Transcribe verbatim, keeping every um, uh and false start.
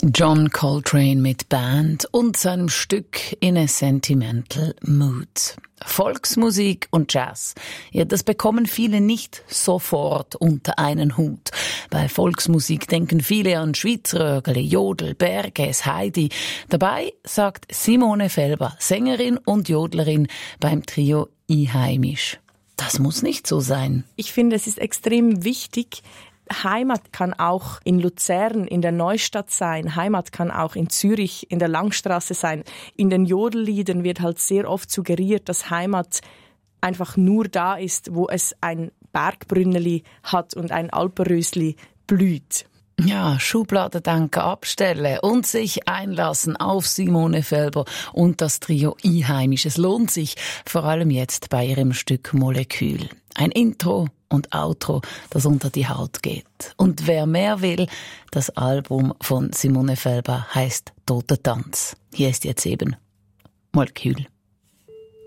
John Coltrane mit Band und seinem Stück In a Sentimental Mood. Volksmusik und Jazz, ja, das bekommen viele nicht sofort unter einen Hut. Bei Volksmusik denken viele an Schweizerögeli, Jodel, Berges, Heidi. Dabei sagt Simone Felber, Sängerin und Jodlerin beim Trio Einheimisch: Das muss nicht so sein. Ich finde, es ist extrem wichtig. Heimat kann auch in Luzern, in der Neustadt sein. Heimat kann auch in Zürich, in der Langstrasse sein. In den Jodelliedern wird halt sehr oft suggeriert, dass Heimat einfach nur da ist, wo es ein Bergbrünneli hat und ein Alpenrösli blüht. Ja, Schubladendenken abstellen und sich einlassen auf Simone Felber und das Trio Einheimisch. Es lohnt sich, vor allem jetzt bei ihrem Stück Molekül. Ein Intro und Outro, das unter die Haut geht. Und wer mehr will, das Album von Simone Felber heißt Toter Tanz. Hier ist jetzt eben Molekül.